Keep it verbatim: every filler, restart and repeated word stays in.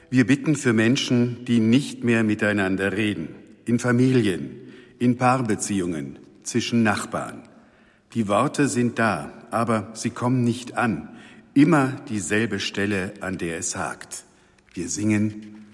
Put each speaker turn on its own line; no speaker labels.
Wir bitten für Menschen, die nicht mehr miteinander reden, in Familien, in Paarbeziehungen, zwischen Nachbarn. Die Worte sind da, aber sie kommen nicht an. Immer dieselbe Stelle, an der es hakt. Wir singen: